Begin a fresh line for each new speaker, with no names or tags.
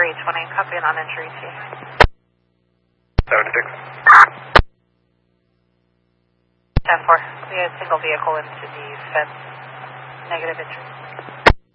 320, copy on entry T.
76.
10-4, we had a single vehicle into the fence, negative entry.